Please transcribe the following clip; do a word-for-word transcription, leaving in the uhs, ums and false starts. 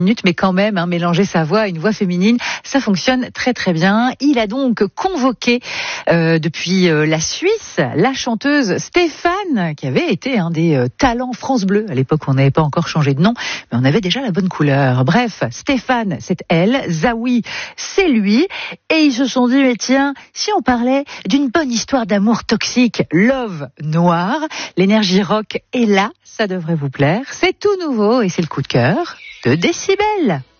minutes, mais quand même, hein, mélanger sa voix à une voix féminine, ça fonctionne très très bien. Il a donc convoqué euh, depuis euh, la Suisse la chanteuse Stéphane, qui avait été un des euh, talents France Bleu. À l'époque, on n'avait pas encore changé de nom, mais on avait déjà la bonne couleur. Bref, Stéphane, c'est elle, Zawi, c'est lui, et ils se sont dit, mais tiens, si on parlait d'une bonne histoire d'amour toxique, Love Noir, l'énergie rock est là, ça devrait vous plaire. C'est tout nouveau et c'est le coup de cœur de Décibel.